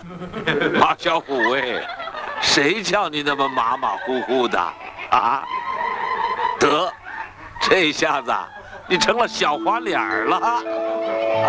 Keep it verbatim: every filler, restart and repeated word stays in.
马小虎哎，谁叫你那么马马虎虎的啊？得，这下子你成了小花脸了。